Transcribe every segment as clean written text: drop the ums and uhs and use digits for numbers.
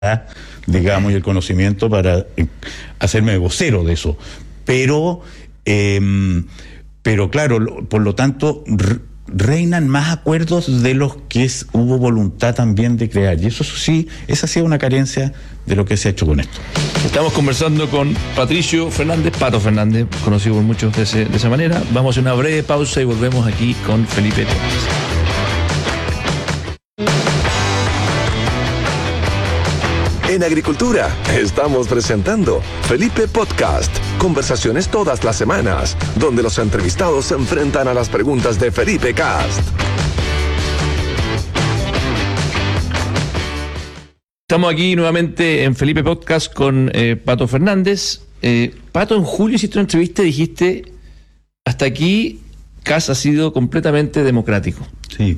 digamos, y el conocimiento para hacerme vocero de eso. Pero claro, por lo tanto, reinan más acuerdos de los que hubo voluntad también de crear. Y eso sí, esa ha sido una carencia de lo que se ha hecho con esto. Estamos conversando con Patricio Fernández, Pato Fernández, conocido por muchos de esa manera. Vamos a hacer una breve pausa y volvemos aquí con Felipe Podcast. En Agricultura estamos presentando Felipe Podcast. Conversaciones todas las semanas, donde los entrevistados se enfrentan a las preguntas de Felipe Cast. Estamos aquí nuevamente en Felipe Podcast con Pato Fernández. Pato, en julio hiciste una entrevista y dijiste: hasta aquí Kast ha sido completamente democrático. Sí.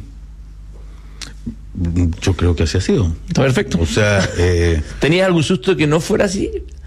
Yo creo que así ha sido. Está perfecto. O sea, ¿tenías algún susto que no fuera así?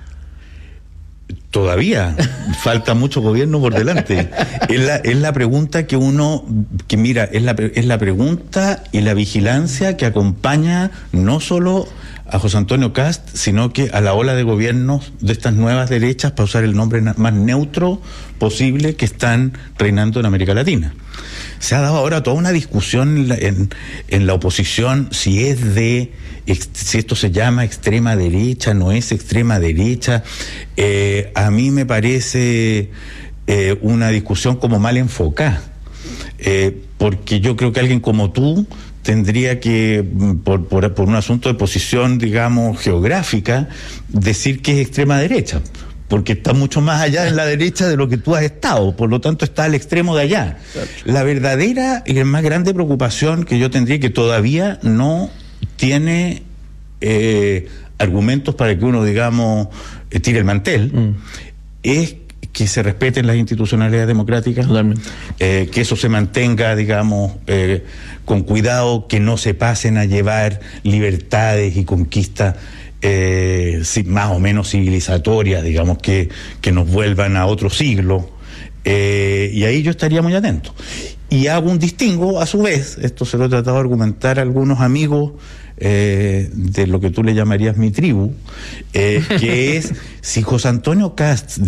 Todavía falta mucho gobierno por delante. Es la pregunta que mira, es la pregunta y la vigilancia que acompaña no solo a José Antonio Kast, sino que a la ola de gobierno de estas nuevas derechas, para usar el nombre más neutro posible, que están reinando en América Latina. Se ha dado ahora toda una discusión en la oposición si esto se llama extrema derecha, no es extrema derecha. A mí me parece una discusión como mal enfocada, porque yo creo que alguien como tú tendría que, por un asunto de posición, digamos, geográfica, decir que es extrema derecha, porque está mucho más allá en la derecha de lo que tú has estado, por lo tanto está al extremo de allá. Claro. La verdadera y más grande preocupación que yo tendría, que todavía no tiene argumentos para que uno, digamos, tire el mantel, es que se respeten las institucionalidades democráticas, que eso se mantenga, digamos, con cuidado, que no se pasen a llevar libertades y conquistas más o menos civilizatorias, digamos, que nos vuelvan a otro siglo, y ahí yo estaría muy atento. Y hago un distingo, a su vez, esto se lo he tratado de argumentar a algunos amigos de lo que tú le llamarías mi tribu, que es si José Antonio Kast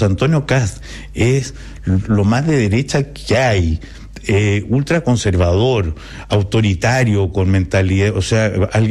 es lo más de derecha que hay, ultraconservador, autoritario, con mentalidad, o sea,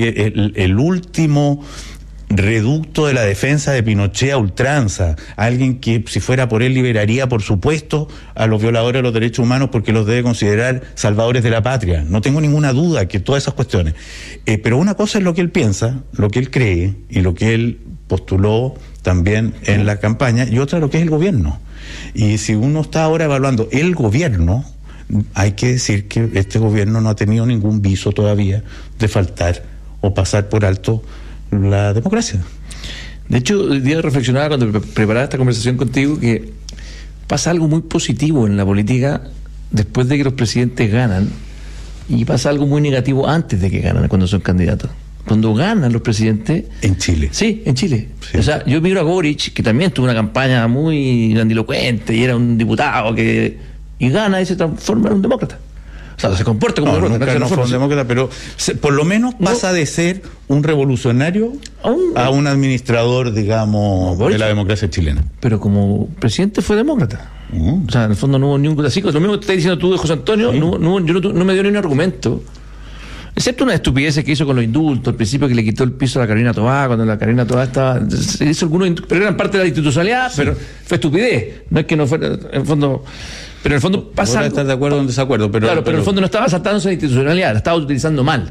el último reducto de la defensa de Pinochet a ultranza, alguien que si fuera por él liberaría, por supuesto, a los violadores de los derechos humanos, porque los debe considerar salvadores de la patria. No tengo ninguna duda que todas esas cuestiones. Pero una cosa es lo que él piensa, lo que él cree y lo que él postuló también en la campaña, y otra lo que es el gobierno. Y si uno está ahora evaluando el gobierno, hay que decir que este gobierno no ha tenido ningún viso todavía de faltar o pasar por alto la democracia. De hecho, hoy día reflexionaba cuando preparaba esta conversación contigo que pasa algo muy positivo en la política después de que los presidentes ganan, y pasa algo muy negativo antes de que ganan, cuando son candidatos. Cuando ganan los presidentes... En Chile. Sí, en Chile. Sí. O sea, yo miro a Boric, que también tuvo una campaña muy grandilocuente y era un diputado y gana y se transforma en un demócrata. O sea, se comporta como demócrata. No fue un demócrata, pero por lo menos pasa de ser un revolucionario a un administrador, digamos, de la democracia chilena. Pero como presidente fue demócrata. O sea, en el fondo no hubo ningún... Así que lo mismo que estás diciendo tú de José Antonio, no me dio ni un argumento, excepto una estupidez que hizo con los indultos, al principio, que le quitó el piso a la Carolina Toá, cuando la Carolina Toá estaba... Se hizo algunos indultos, pero eran parte de la institucionalidad, sí. Pero fue estupidez. No es que no fuera, en el fondo... Pero en el fondo pasa... Podrá estar de acuerdo o en desacuerdo, pero... Claro, pero en el fondo no estaba saltándose la institucionalidad, la estaba utilizando mal.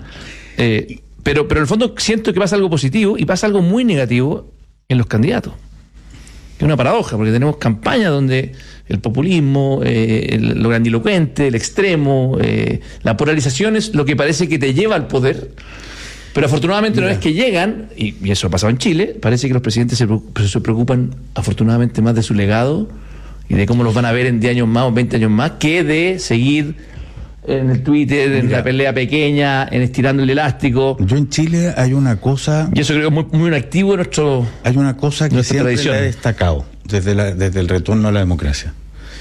Pero en el fondo siento que pasa algo positivo y pasa algo muy negativo en los candidatos. Es una paradoja, porque tenemos campañas donde el populismo, lo grandilocuente, el extremo, la polarización es lo que parece que te lleva al poder. Pero afortunadamente una vez que llegan, y eso ha pasado en Chile, parece que los presidentes se preocupan afortunadamente más de su legado y de cómo los van a ver en 10 años más o 20 años más, que de seguir en el Twitter, en la pelea pequeña, en estirando el elástico. Yo en Chile hay una cosa... Y eso creo que es muy activo en nuestro... Hay una cosa que siempre le he destacado desde el retorno a la democracia.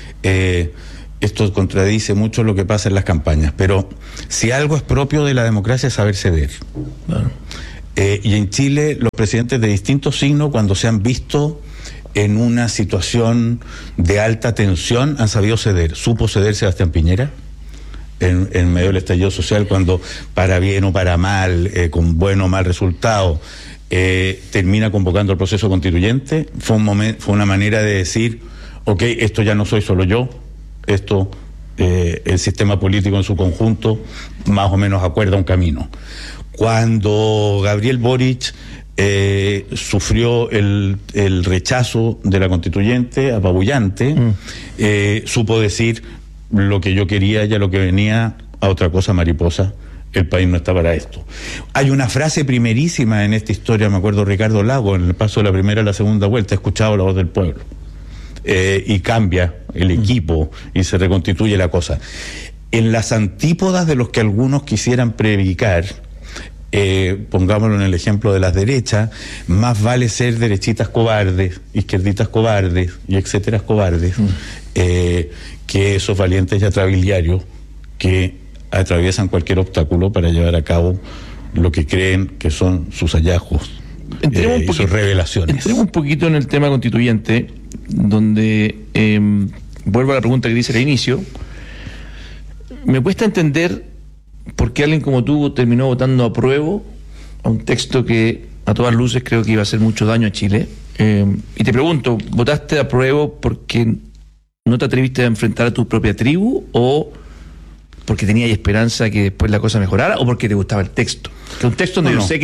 Esto contradice mucho lo que pasa en las campañas, pero si algo es propio de la democracia es saber ceder. Claro. Y en Chile los presidentes de distintos signos, cuando se han visto en una situación de alta tensión, han sabido ceder. Supo ceder Sebastián Piñera en medio del estallido social, cuando para bien o para mal, con buen o mal resultado, termina convocando el proceso constituyente. Fue una manera de decir, ok, esto ya no soy solo yo, esto, el sistema político en su conjunto más o menos acuerda un camino. Cuando Gabriel Boric sufrió el rechazo de la constituyente apabullante, supo decir lo que yo quería y a lo que venía, a otra cosa mariposa, el país no está para esto. Hay una frase primerísima en esta historia, me acuerdo Ricardo Lago, en el paso de la primera a la segunda vuelta, he escuchado la voz del pueblo, y cambia el equipo y se reconstituye la cosa. En las antípodas de los que algunos quisieran predicar, pongámoslo en el ejemplo de las derechas, más vale ser derechitas cobardes, izquierditas cobardes y etcétera cobardes, que esos valientes y atrabiliarios que atraviesan cualquier obstáculo para llevar a cabo lo que creen que son sus hallazgos y sus revelaciones. Entremos un poquito en el tema constituyente, donde vuelvo a la pregunta que dice al inicio. Me cuesta entender por qué alguien como tú terminó votando apruebo a un texto que a todas luces creo que iba a hacer mucho daño a Chile. Y te pregunto, ¿votaste apruebo porque no te atreviste a enfrentar a tu propia tribu, o porque tenías esperanza que después la cosa mejorara, o porque te gustaba el texto? Que un texto donde yo sé que,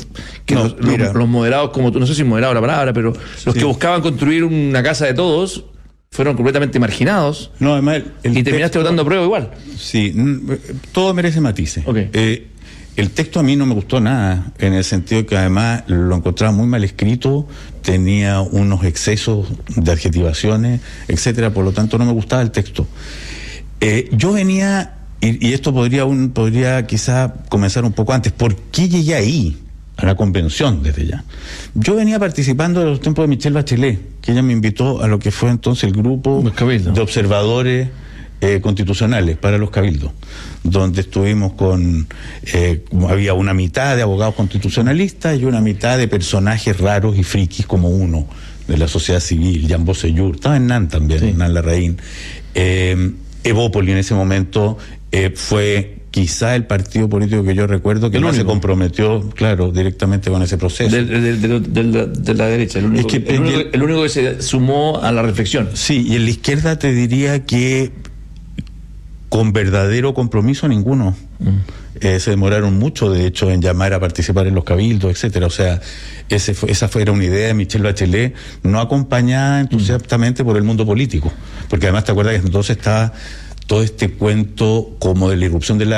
los moderados como tú, no sé si moderado la palabra, pero los que buscaban construir una casa de todos fueron completamente marginados. No, además y terminaste votando a prueba igual. Sí, todo merece matices. Okay. El texto a mí no me gustó nada, en el sentido que además lo encontraba muy mal escrito, tenía unos excesos de adjetivaciones, etcétera, por lo tanto no me gustaba el texto. Yo venía, y esto podría quizá comenzar un poco antes, ¿por qué llegué ahí? A la convención desde ya. Yo venía participando de los tiempos de Michelle Bachelet, que ella me invitó a lo que fue entonces el grupo de observadores constitucionales para los cabildos, donde estuvimos había una mitad de abogados constitucionalistas y una mitad de personajes raros y frikis como uno de la sociedad civil, Jean Bossellur, estaba en NAN también, sí. Nan Larraín. Evópoli en ese momento fue quizá el partido político que yo recuerdo que más se comprometió, claro, directamente con ese proceso. De la derecha, el único que se sumó a la reflexión. Sí, y en la izquierda te diría que con verdadero compromiso ninguno. Se demoraron mucho, de hecho, en llamar a participar en los cabildos, etcétera. O sea, esa era una idea de Michelle Bachelet, no acompañada entusiastamente por el mundo político, porque además te acuerdas que entonces estaba todo este cuento como de la irrupción de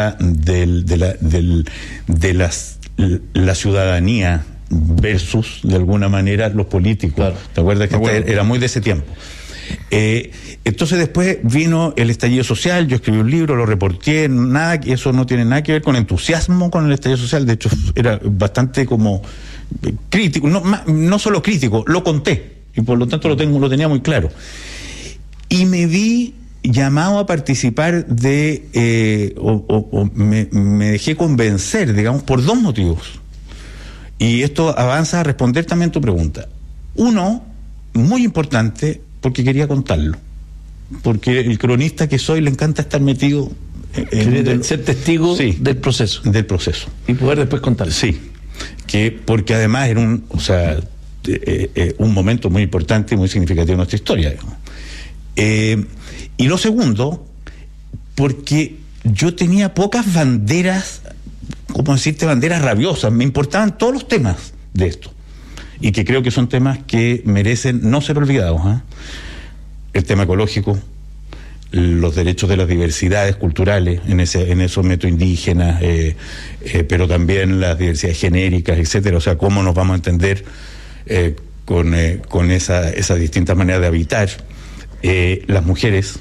la ciudadanía versus, de alguna manera, los políticos. Claro. ¿Te acuerdas que era muy de ese tiempo? Entonces después vino el estallido social, yo escribí un libro, lo reporté, eso no tiene nada que ver con entusiasmo con el estallido social, de hecho era bastante como crítico, no solo crítico, lo conté, y por lo tanto lo tenía muy claro. Y me vi llamado a participar me dejé convencer, digamos, por dos motivos. Y esto avanza a responder también tu pregunta. Uno, muy importante, porque quería contarlo. Porque el cronista que soy le encanta estar metido ser testigo del proceso. Del proceso. Y poder después contarlo. Sí. Porque además era un momento muy importante y muy significativo en nuestra historia, digamos. Y lo segundo, porque yo tenía pocas banderas, ¿cómo decirte? Banderas rabiosas. Me importaban todos los temas de esto. Y que creo que son temas que merecen no ser olvidados. El tema ecológico, los derechos de las diversidades culturales, en esos métodos indígenas, pero también las diversidades genéricas, etcétera. O sea, cómo nos vamos a entender con esas distintas maneras de habitar. Las mujeres,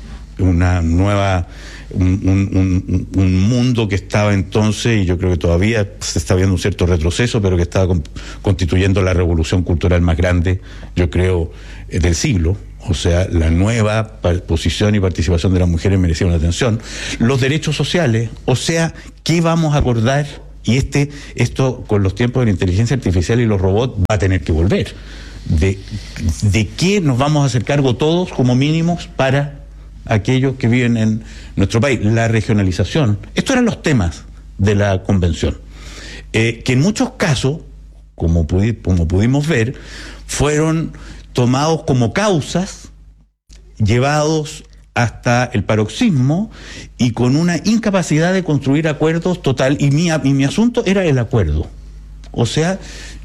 un mundo que estaba entonces, y yo creo que todavía se está viendo un cierto retroceso, pero que estaba constituyendo la revolución cultural más grande, yo creo, del siglo. O sea, la nueva posición y participación de las mujeres merecía una atención. Los derechos sociales, o sea, ¿qué vamos a acordar Y esto con los tiempos de la inteligencia artificial y los robots va a tener que volver. ¿De qué nos vamos a hacer cargo todos como mínimos para aquellos que viven en nuestro país? La regionalización. Estos eran los temas de la convención, que en muchos casos, como pudimos ver, fueron tomados como causas, llevados hasta el paroxismo y con una incapacidad de construir acuerdos total. Y mi asunto era el acuerdo. O sea,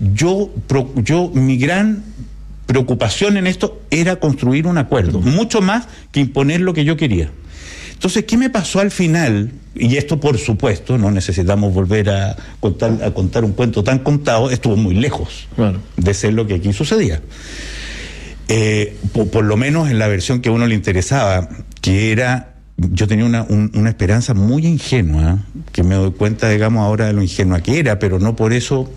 mi gran preocupación en esto era construir un acuerdo, mucho más que imponer lo que yo quería. Entonces, ¿qué me pasó al final? Y esto, por supuesto, no necesitamos volver a contar un cuento tan contado, estuvo muy lejos de ser lo que aquí sucedía. Por lo menos en la versión que a uno le interesaba, que era, yo tenía una esperanza muy ingenua, que me doy cuenta, digamos, ahora de lo ingenua que era, pero no por eso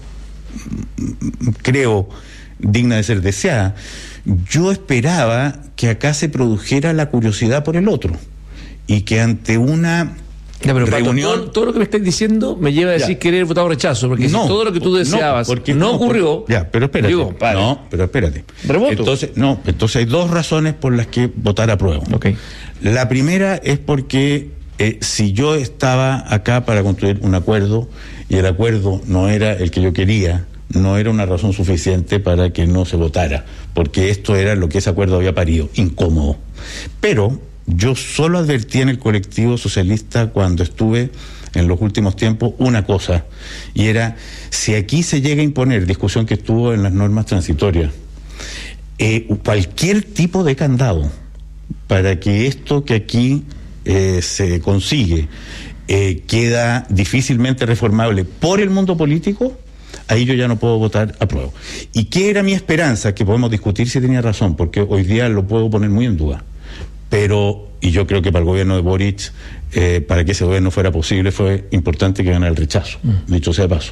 creo digna de ser deseada. Yo esperaba que acá se produjera la curiosidad por el otro, y que ante una reunión... Pato, todo lo que me estáis diciendo me lleva a decir que eres votado rechazo, porque si todo lo que tú deseabas no ocurrió... pero espérate. Reboto. Entonces hay dos razones por las que votar apruebo. Okay. La primera es porque si yo estaba acá para construir un acuerdo, y el acuerdo no era el que yo quería, no era una razón suficiente para que no se votara, porque esto era lo que ese acuerdo había parido, incómodo. Pero yo solo advertí en el colectivo socialista, cuando estuve en los últimos tiempos, una cosa, y era: si aquí se llega a imponer, discusión que estuvo en las normas transitorias, cualquier tipo de candado para que esto que aquí se consigue queda difícilmente reformable por el mundo político, ahí yo ya no puedo votar apruebo. ¿Y qué era mi esperanza? Que podemos discutir si tenía razón, porque hoy día lo puedo poner muy en duda. Pero, y yo creo que para el gobierno de Boric, para que ese gobierno fuera posible, fue importante que ganara el rechazo, dicho sea de paso.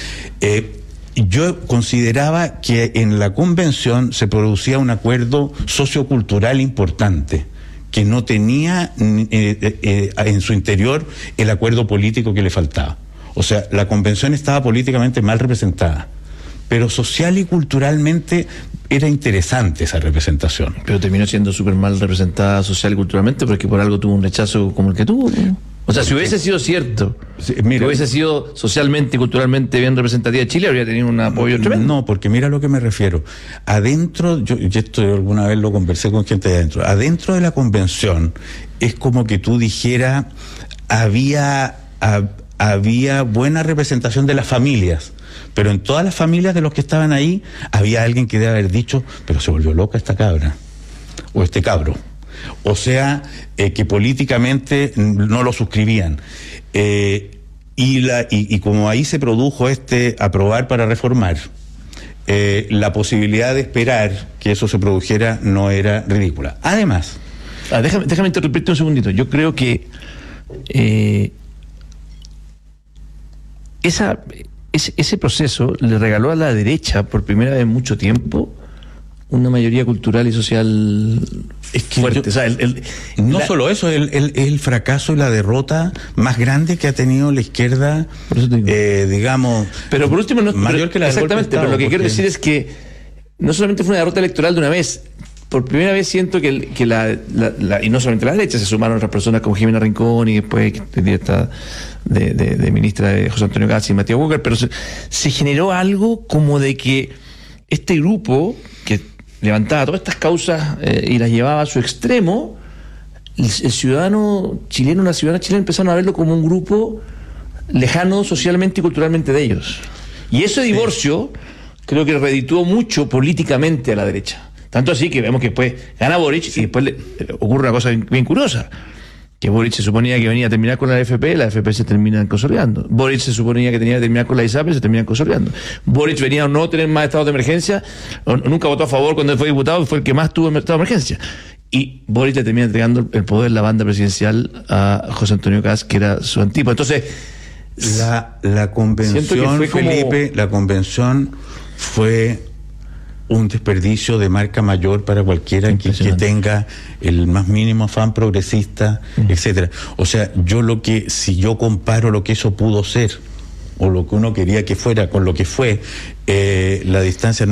Yo consideraba que en la convención se producía un acuerdo sociocultural importante, que no tenía en su interior el acuerdo político que le faltaba. O sea, la convención estaba políticamente mal representada, pero social y culturalmente era interesante esa representación. Pero terminó siendo súper mal representada social y culturalmente, porque por algo tuvo un rechazo como el que tuvo, ¿no? O sea, si hubiese sido cierto, que hubiese sido socialmente y culturalmente bien representativa de Chile, habría tenido un apoyo tremendo. No, porque mira a lo que me refiero. Adentro, yo esto alguna vez lo conversé con gente de adentro de la convención, es como que tú dijeras, había buena representación de las familias, pero en todas las familias de los que estaban ahí había alguien que debe haber dicho: pero se volvió loca esta cabra o este cabro. O sea, que políticamente no lo suscribían. Y como ahí se produjo aprobar para reformar, la posibilidad de esperar que eso se produjera no era ridícula. Además... Déjame interrumpirte un segundito. Yo creo que ese proceso le regaló a la derecha, por primera vez en mucho tiempo, una mayoría cultural y social fuerte. Solo eso, el fracaso y la derrota más grande que ha tenido la izquierda, digamos. Pero por último, mayor que la del golpe de Estado, pero lo que quiero decir es que no solamente fue una derrota electoral de una vez. Por primera vez siento que y no solamente la derecha, se sumaron otras personas como Jimena Rincón y después directa de ministra de José Antonio Caz y Matías Walker, pero se generó algo como de que este grupo que levantaba todas estas causas y las llevaba a su extremo, el ciudadano chileno, la ciudadana chilena empezaron a verlo como un grupo lejano socialmente y culturalmente de ellos. Y ese divorcio creo que redituó mucho políticamente a la derecha. Tanto así que vemos que después gana Boric y después ocurre una cosa bien curiosa, que Boric se suponía que venía a terminar con la AFP se terminan consolidando. Boric se suponía que tenía que terminar con la ISAPRE, se terminan consolidando. Boric venía a no tener más estados de emergencia, nunca votó a favor cuando fue diputado, fue el que más tuvo estado de emergencia. Y Boric le termina entregando el poder, la banda presidencial, a José Antonio Caz, que era su antípoda. Entonces, la convención, Felipe, la convención fue un desperdicio de marca mayor para cualquiera que tenga el más mínimo afán progresista, etcétera. O sea, si yo comparo lo que eso pudo ser o lo que uno quería que fuera con lo que fue, la distancia